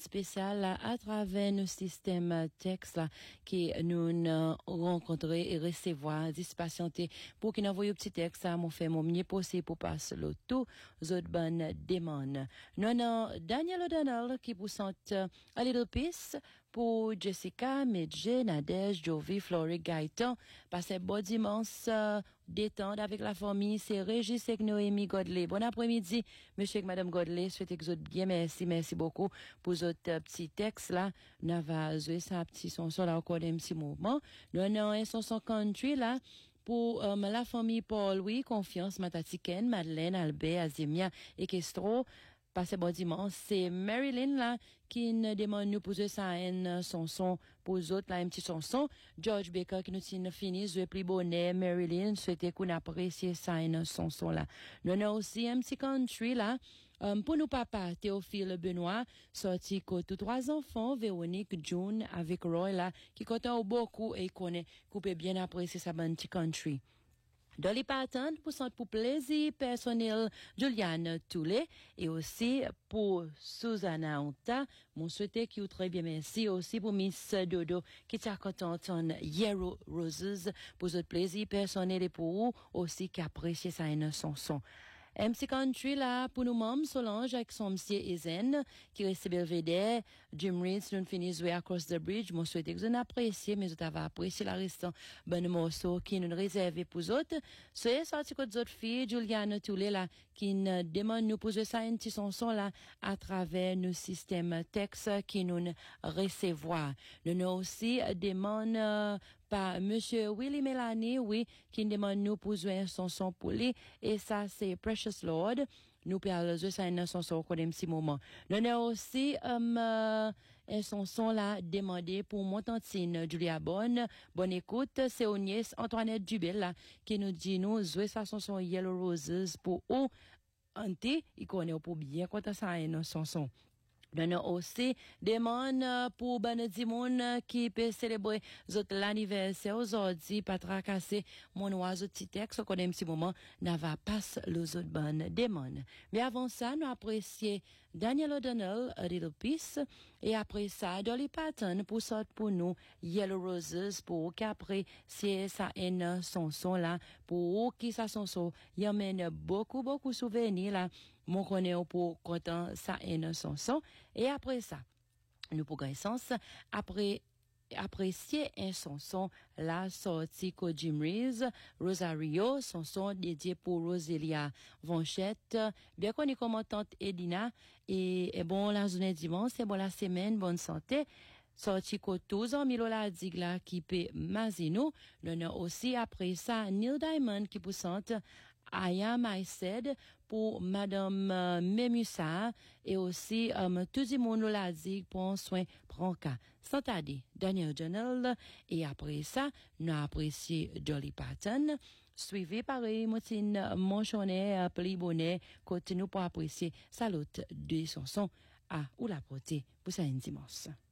spécial là, à travers nos systèmes texte là, qui nous rencontrer et recevoir, dis patienter pour qu'il envoie un petit texte, ça m'a fait mon mieux possible pour passer le tout, aux autres bonnes demandes. Nous avons Daniel O'Donnell qui vous sente a little piece pour Jessica, Medje, Nadège, Jovi, Flory, Gaëtan, passer bon dimanche, détendre avec la famille, c'est Régis et Noémie Godley. Bon après-midi, monsieur et madame Godley, souhaitez que vous bien, merci beaucoup pour votre petit texte là. Nous avons joué ça petit son là encore un petit moment. Nous avons un son country là. Pour la famille Paul, oui, confiance, Matatiken, Madeleine, Albert, Azimia et Kestro. Passez bon dimanche. C'est Marilyn, là, qui nous demande nous poser ça une chanson pour les autres, là, un petit chanson. George Baker, qui nous tient fini, je plus bonnet. Marilyn, souhaitez qu'on apprécie ça une chanson, là. Nous avons aussi un petit country, là. Pour nous papa, Théophile Benoît, sorti côté 3 enfants, Véronique, June, avec Roy, là, qui content beaucoup et connaît, coupé bien apprécier sa bande petit country. Dolly Parton pour plaisir personnel Juliane Toulet et aussi pour Susanna Onta, mon souhaité qui est très bien merci aussi pour Miss Dodo qui t'a contente en Yellow Roses pour votre plaisir personnel et pour vous aussi qui apprécie ça une chanson. MC Country là pour nous mômes Solange avec son monsieur Ezen qui reste Belvedere, Jim Reed nous finit jouer Across the Bridge. Mon souhaite que vous appréciez mais vous avez apprécié la restant bon morceau qui nous réservé pour autres. Soyez sorti que d'autres filles Juliane Toulet là qui nous demande nous poser ça une petite chanson là à travers nos systèmes texte qui nous recevoir. Nous aussi demande par monsieur Willie Melanie, oui, qui demande nous pour jouer un chanson pour lui, et ça, c'est Precious Lord. Nous pouvons jouer ça une chanson pour un petit moment. Nous avons aussi, un chanson là, demandé pour mon tantine Julia Bonne. Bonne écoute, c'est Ognès Antoinette Dubel là, qui nous dit nous jouer sa chanson Yellow Roses pour eux. Ante, il connaît pour bien quand ça une chanson. Nous avons aussi demande pour Benedi Moun qui peut célébrer l'anniversaire aujourd'hui, pas tracasser mon oiseau petit texte, au un petit moment, n'a va passe les autres bonnes demandes. Mais avant ça, nous apprécions Daniel O'Donnell, A Little Piece, et après ça, Dolly Parton pour sortir pour nous, Yellow Roses, pour qu'après, si ça une chanson là, pour qui ça chanson, y amène beaucoup souvenirs là, mon connaît pour content ça une chanson. Et après ça, nous pourrons sens après apprécier un chanson la sortie que Jim Reeves Rosario chanson dédiée pour Roselia Vanchette bien qu'on est comme tante Edina et bon la journée dimanche c'est bon la semaine bonne santé sorti que tous en Milola Digla qui peut Mazino nous aussi après ça Neil Diamond qui poussante I Am I Said pour Madame Memusa et aussi tout le monde l'a dit pour soin prend cas. Sans tarder, Daniel O'Donnell et après ça, nous apprécions Dolly Parton, suivi par Motine Monchonnet, Pli Bonnet, continue pour apprécier salut de chansons à ou la portée pour ça dimanche.